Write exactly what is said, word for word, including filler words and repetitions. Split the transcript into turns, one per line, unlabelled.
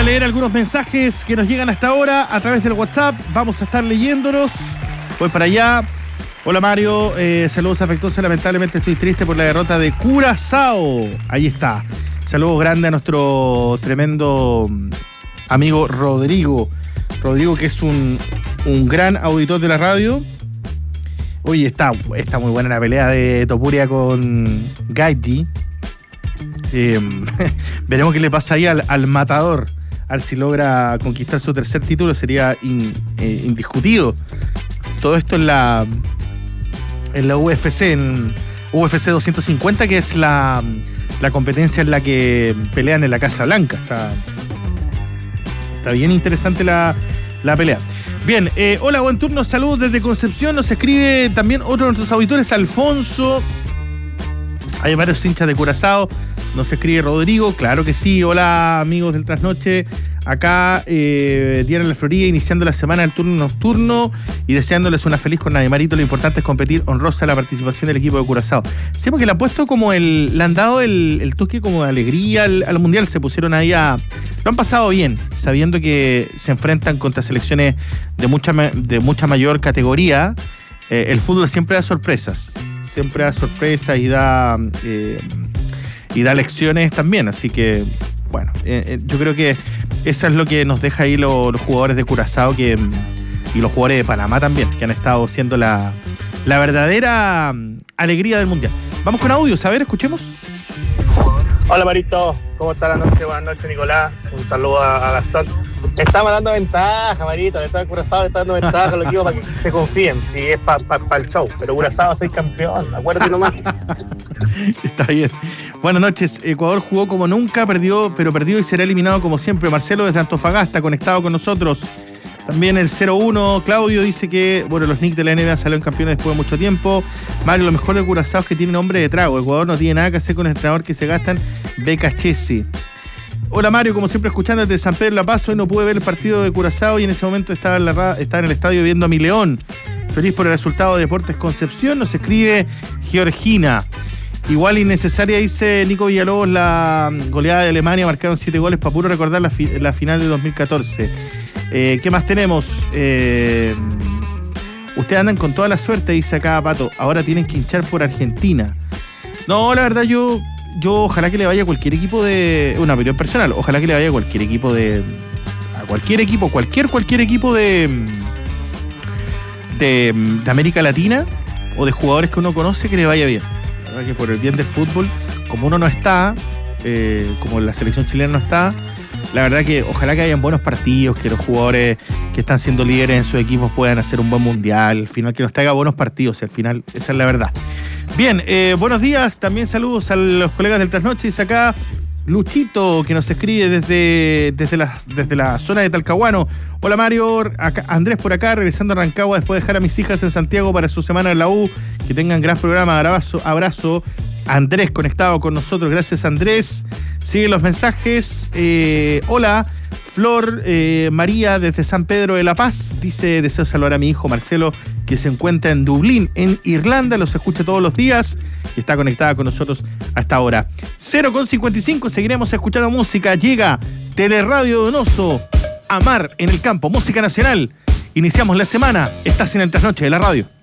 leer algunos mensajes que nos llegan hasta ahora a través del WhatsApp. Vamos a estar leyéndolos. Voy para allá. Hola Mario, eh, saludos afectuosos. Lamentablemente estoy triste por la derrota de Curazao. Ahí está. Saludos grande a nuestro tremendo amigo Rodrigo. Rodrigo, que es un, un gran auditor de la radio. Oye, está, está muy buena la pelea de Topuria con Gaiti. Eh, veremos qué le pasa ahí al, al matador. A ver si logra conquistar su tercer título. Sería in, eh, indiscutido. Todo esto en la en la U F C, en U F C doscientos cincuenta, que es la, la competencia en la que pelean en la Casa Blanca. Está, está bien interesante la, la pelea. Bien, eh, hola, buen turno, saludos desde Concepción. Nos escribe también otro de nuestros auditores, Alfonso. Hay varios hinchas de Curazao. Nos escribe Rodrigo, claro que sí. Hola, amigos del Trasnoche. Acá, eh, Diana en la Florida, iniciando la semana del turno nocturno y deseándoles una feliz jornada de Marito. Lo importante es competir honrosa la participación del equipo de Curazao. Sí, porque le han puesto como el. Le han dado el, el toque como de alegría al, al mundial. Se pusieron ahí a. Lo han pasado bien, sabiendo que se enfrentan contra selecciones de mucha, de mucha mayor categoría. Eh, el fútbol siempre da sorpresas. Siempre da sorpresas y da. Eh, y da lecciones también. Así que. Bueno, eh, eh, yo creo que eso es lo que nos deja ahí lo, los jugadores de Curazao que, y los jugadores de Panamá también, que han estado siendo la, la verdadera alegría del Mundial. Vamos con audios, a ver, escuchemos.
Hola Marito, ¿cómo está la noche? Buenas noches, Nicolás. Un saludo a, a Gastón. Estamos dando ventaja, Marito, le está Curazao, le está dando ventaja a los equipos para que se confíen, si es para pa, pa el show. Pero Curazao va a ser campeón, acuérdate nomás.
Está bien. Buenas noches. Ecuador jugó como nunca, perdió, pero perdió y será eliminado como siempre. Marcelo desde Antofagasta, conectado con nosotros. También el cero uno, Claudio dice que, bueno, los Knicks de la N B A salieron campeones después de mucho tiempo. Mario, lo mejor de Curazao es que tiene nombre de trago. Ecuador no tiene nada que hacer con el entrenador que se gastan. Beca Chesi. Hola Mario, como siempre escuchando desde San Pedro La Paz. Hoy no pude ver el partido de Curazao y en ese momento estaba en, la, estaba en el estadio viendo a mi León. Feliz por el resultado de Deportes Concepción. Nos escribe Georgina. Igual innecesaria, dice Nico Villalobos, la goleada de Alemania. Marcaron siete goles para puro recordar la, fi- la final de dos mil catorce. Eh, ¿Qué más tenemos? Eh, ustedes andan con toda la suerte, dice acá Pato. Ahora tienen que hinchar por Argentina. No, la verdad yo, yo ojalá que le vaya a cualquier equipo de... Una opinión personal. Ojalá que le vaya a cualquier equipo de... A cualquier equipo, cualquier, cualquier equipo de... De, de América Latina o de jugadores que uno conoce, que le vaya bien. Que por el bien del fútbol, como uno no está, eh, como la selección chilena no está, la verdad que ojalá que hayan buenos partidos, que los jugadores que están siendo líderes en sus equipos puedan hacer un buen mundial, al final que nos traiga buenos partidos, al final esa es la verdad. Bien, eh, buenos días, también saludos a los colegas del Trasnoche. Dice acá Luchito, que nos escribe desde, desde, la, desde la zona de Talcahuano. Hola Mario, acá, Andrés por acá, regresando a Rancagua después de dejar a mis hijas en Santiago para su semana en la U. Que tengan gran programa, abrazo, abrazo. Andrés conectado con nosotros, gracias Andrés. Siguen los mensajes. Eh, hola, Flor eh, María desde San Pedro de la Paz. Dice, deseo saludar a mi hijo Marcelo, que se encuentra en Dublín, en Irlanda. Los escucha todos los días y está conectada con nosotros hasta ahora. cero con cincuenta y cinco, seguiremos escuchando música. Llega Teleradio Donoso, Amar en el Campo, música nacional. Iniciamos la semana, estás en el Trasnoche de la radio.